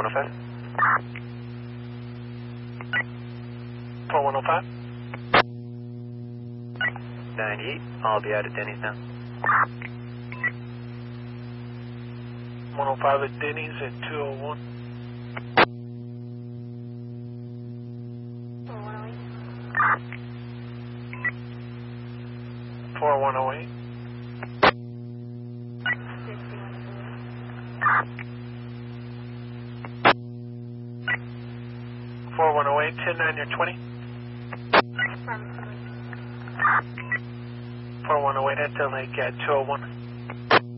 4105. 4105. 98, I'll be out at Denny's now. 105 at Denny's at 201. 4108. 4108, 10-9, you're 20. 4108 at the lake at 201.